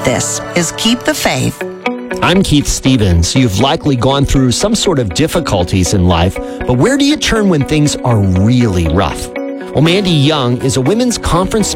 This is Keep the Faith. I'm Keith Stevens. You've likely gone through some sort of difficulties in life, but where do you turn when things are really rough? Well, Mandy Young is a women's conference